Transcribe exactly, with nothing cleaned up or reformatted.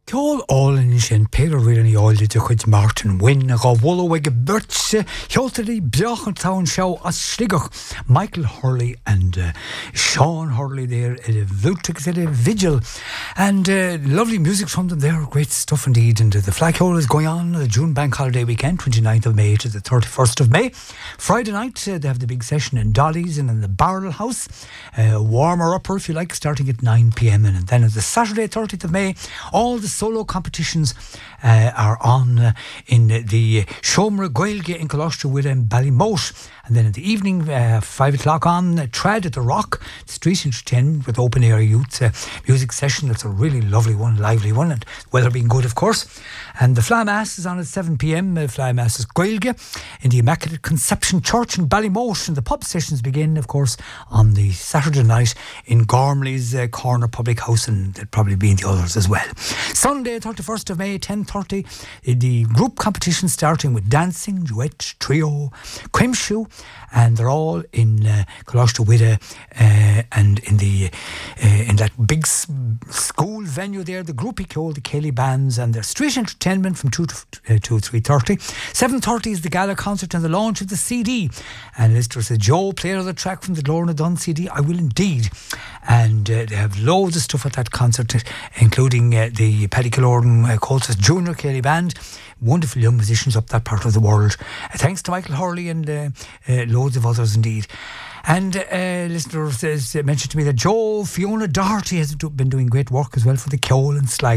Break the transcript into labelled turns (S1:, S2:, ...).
S1: Ceol Olin sin Pedro Riley Oiled to Chud Martin Win a go Wollowig Birch Hiltedy Bjochan Town Show as Sligach Michael Hurley and uh, Sean Hurley there at a Vutic at a vigil and uh, lovely music from them there, great stuff indeed. And uh, the flag hole is going on the June Bank Holiday weekend, twenty-ninth of May to the thirty-first of May. Friday night uh, they have the big session in Dolly's and in the Barrel House, uh, warmer upper if you like, starting at nine p.m. and then on the Saturday thirtieth of May all the solo competitions uh, are on uh, in the Shomra Gaelge in Colostra with um, Ballymote. And then in the evening, uh, five o'clock on, uh, Trad at the Rock, Street Entertainment with Open Air Youth uh, music session. That's a really lovely one, lively one, and weather being good, of course. And the Fly Mass is on at seven p.m. Uh, Fly Mass is Gaelge in the Immaculate Conception Church in Ballymote. And the pub sessions begin, of course, on the Saturday night in Gormley's uh, Corner Public House, and there'll probably be in the others as well. Sunday, thirty-first of May, ten thirty, the group competition starting with dancing, duet, trio, quimshu, and they're all in uh, Colostra Widda uh, and in the uh, in that big s- school venue there, the groupie called the Kelly Bands, and their street entertainment from two to uh, two three thirty. seven thirty is the gala concert and the launch of the C D. And Lister says, Joe, player of the track from the Lorna Dunn C D, I will indeed. And uh, they have loads of stuff at that concert, including uh, the Paddy Kilorden uh, Colts Junior Kelly Band. Wonderful young musicians up that part of the world. Uh, thanks to Michael Hurley and uh, uh, loads of others indeed. And uh, listener says, uh, mentioned to me that Joe Fiona Doherty has do- been doing great work as well for the Ceol and Sligo.